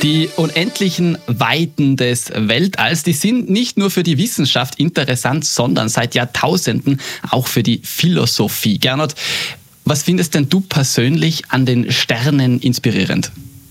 Die unendlichen Weiten des Weltalls, die sind nicht nur für die Wissenschaft interessant, sondern seit Jahrtausenden auch für die Philosophie. Gernot, was findest denn du persönlich an den Sternen inspirierend?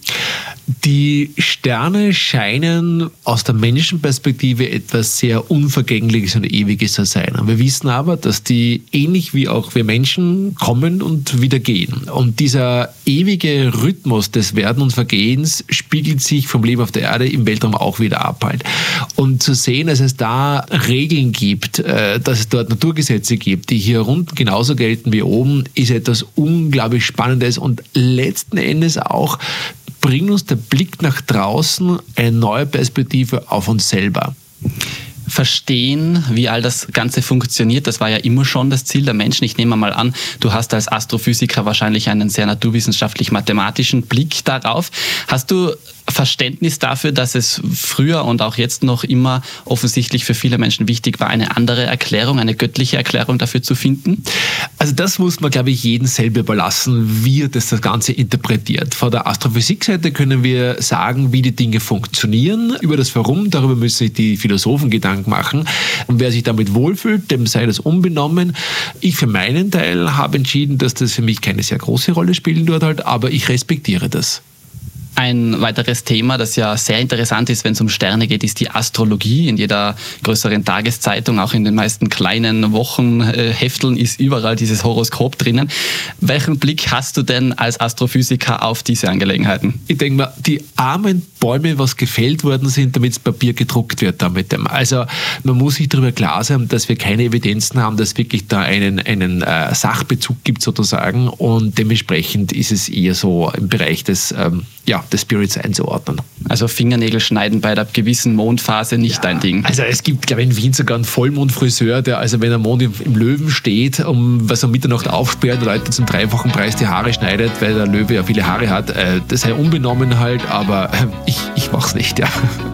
Die Sterne scheinen aus der Menschenperspektive etwas sehr Unvergängliches und Ewiges zu sein. Und wir wissen aber, dass die ähnlich wie auch wir Menschen kommen und wieder gehen. Und dieser ewige Rhythmus des Werden und Vergehens spiegelt sich vom Leben auf der Erde im Weltraum auch wieder ab halt. Und zu sehen, dass es da Regeln gibt, dass es dort Naturgesetze gibt, die hier unten genauso gelten wie oben, ist etwas unglaublich Spannendes und letzten Endes auch bringt uns der Blick nach draußen eine neue Perspektive auf uns selber. Verstehen, wie all das Ganze funktioniert, das war ja immer schon das Ziel der Menschen. Ich nehme mal an, du hast als Astrophysiker wahrscheinlich einen sehr naturwissenschaftlich-mathematischen Blick darauf. Hast du Verständnis dafür, dass es früher und auch jetzt noch immer offensichtlich für viele Menschen wichtig war, eine andere Erklärung, eine göttliche Erklärung dafür zu finden? Also das muss man, glaube ich, jedem selber überlassen, wie er das Ganze interpretiert. Von der Astrophysikseite können wir sagen, wie die Dinge funktionieren. Über das Warum, darüber müssen sich die Philosophen Gedanken machen. Und wer sich damit wohlfühlt, dem sei das unbenommen. Ich für meinen Teil habe entschieden, dass das für mich keine sehr große Rolle spielen wird, halt, aber ich respektiere das. Ein weiteres Thema, das ja sehr interessant ist, wenn es um Sterne geht, ist die Astrologie. In jeder größeren Tageszeitung, auch in den meisten kleinen Wochenhefteln ist überall dieses Horoskop drinnen. Welchen Blick hast du denn als Astrophysiker auf diese Angelegenheiten? Ich denke mal, die armen Bäume, was gefällt worden sind, damit das Papier gedruckt wird. Also man muss sich darüber klar sein, dass wir keine Evidenzen haben, dass wirklich da einen Sachbezug gibt sozusagen und dementsprechend ist es eher so im Bereich des Spirits einzuordnen. Also Fingernägel schneiden bei einer gewissen Mondphase nicht dein Ding. Also es gibt, glaube ich, in Wien sogar einen Vollmondfriseur, der, also wenn der Mond im Löwen steht, was um Mitternacht aufsperrt und Leute zum dreifachen Preis die Haare schneidet, weil der Löwe ja viele Haare hat, das sei unbenommen halt, aber ich mach's nicht, ja.